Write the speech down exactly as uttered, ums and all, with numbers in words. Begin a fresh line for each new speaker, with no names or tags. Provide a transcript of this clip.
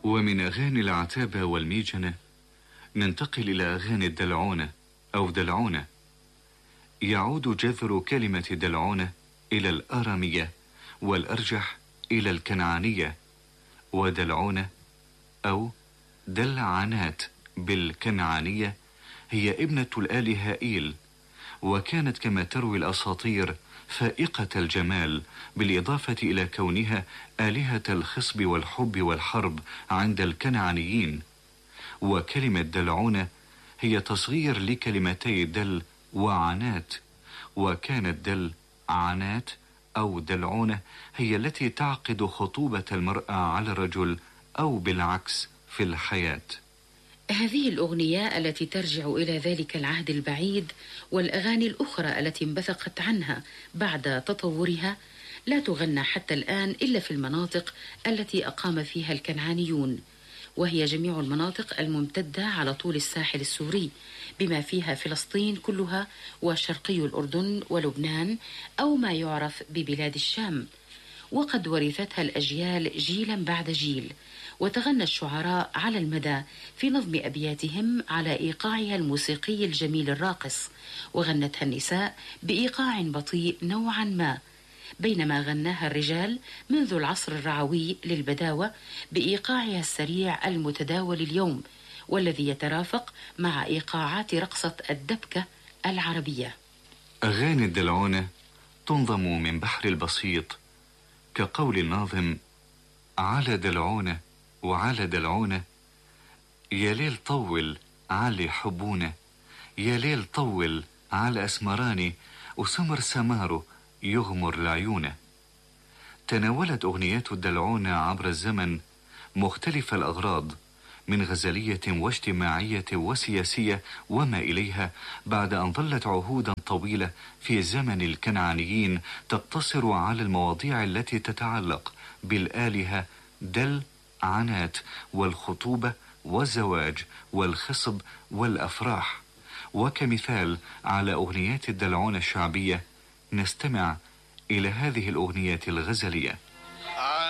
ومن أغاني العتابة والميجنة ننتقل إلى أغاني الدلعونة أو دلعونة. يعود جذر كلمة دلعونة إلى الآرامية، والأرجح إلى الكنعانية، ودلعونة أو دلعنات بالكنعانية هي ابنة الآل هائيل، وكانت كما تروي الأساطير فائقة الجمال، بالإضافة إلى كونها آلهة الخصب والحب والحرب عند الكنعانيين. وكلمة دلعونة هي تصغير لكلمتي دل وعنات، وكانت دل عنات أو دلعونة هي التي تعقد خطوبة المرأة على الرجل أو بالعكس في الحياة.
هذه الأغنية التي ترجع إلى ذلك العهد البعيد والأغاني الأخرى التي انبثقت عنها بعد تطورها لا تغنى حتى الآن إلا في المناطق التي أقام فيها الكنعانيون، وهي جميع المناطق الممتدة على طول الساحل السوري بما فيها فلسطين كلها وشرقي الأردن ولبنان أو ما يعرف ببلاد الشام، وقد ورثتها الأجيال جيلا بعد جيل، وتغنى الشعراء على المدى في نظم أبياتهم على إيقاعها الموسيقي الجميل الراقص، وغنتها النساء بإيقاع بطيء نوعا ما، بينما غناها الرجال منذ العصر الرعوي للبداوة بإيقاعها السريع المتداول اليوم، والذي يترافق مع إيقاعات رقصة الدبكة العربية.
أغاني الدلعونة تنظم من بحر البسيط، كقول الناظم: على دلعونة وعلى دلعونة، يا ليل طول علي حبونة، يا ليل طول على أسمراني وسمر سماره يغمر العيونة. تناولت أغنيات الدلعونة عبر الزمن مختلف الأغراض من غزلية واجتماعية وسياسية وما إليها، بعد أن ظلت عهودا طويلة في زمن الكنعانيين تقتصر على المواضيع التي تتعلق بالآلهة دل عنات والخطوبة والزواج والخصب والأفراح. وكمثال على أغنيات الدلعونة الشعبية نستمع إلى هذه الأغنية الغزلية.